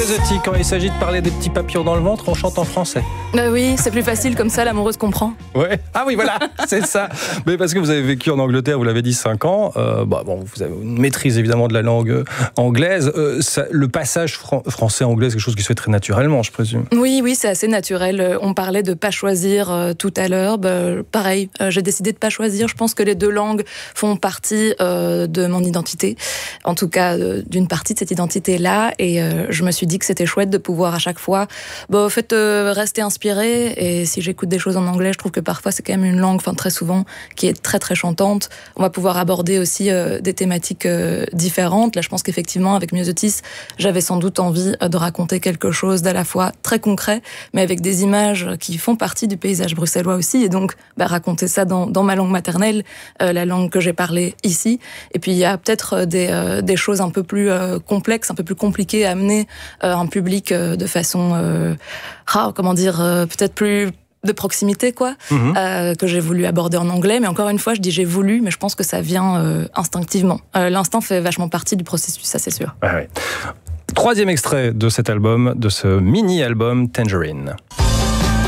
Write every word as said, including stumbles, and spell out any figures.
Miosotti, quand il s'agit de parler des petits papillons dans le ventre, on chante en français. Euh, oui, c'est plus facile comme ça, l'amoureuse comprend. Ouais. Ah oui, voilà, c'est ça. Mais parce que vous avez vécu en Angleterre, vous l'avez dit, cinq ans. Euh, bah, bon, vous avez une maîtrise évidemment de la langue anglaise. Euh, ça, le passage fran- français-anglais, c'est quelque chose qui se fait très naturellement, je présume. Oui, oui, c'est assez naturel. On parlait de pas choisir euh, tout à l'heure. Bah, pareil, euh, j'ai décidé de pas choisir. Je pense que les deux langues font partie euh, de mon identité. En tout cas, euh, d'une partie de cette identité-là. Et euh, je me suis dit que c'était chouette de pouvoir à chaque fois, bah, en fait, euh, rester inspirée. Et si j'écoute des choses en anglais, je trouve que parfois c'est quand même une langue, enfin très souvent, qui est très très chantante. On va pouvoir aborder aussi euh, des thématiques euh, différentes. Là, je pense qu'effectivement, avec Myosotis, j'avais sans doute envie euh, de raconter quelque chose d'à la fois très concret, mais avec des images qui font partie du paysage bruxellois aussi. Et donc, bah, raconter ça dans, dans ma langue maternelle, euh, la langue que j'ai parlée ici. Et puis, il y a peut-être des, euh, des choses un peu plus euh, complexes, un peu plus compliquées à amener euh, un public euh, de façon, euh, ah, comment dire, euh, peut-être plus de proximité, quoi, mmh. euh, que j'ai voulu aborder en anglais. Mais encore une fois, je dis j'ai voulu, mais je pense que ça vient euh, instinctivement. Euh, l'instinct fait vachement partie du processus, ça c'est sûr. Ah ouais. Troisième extrait de cet album, de ce mini-album Tangerine.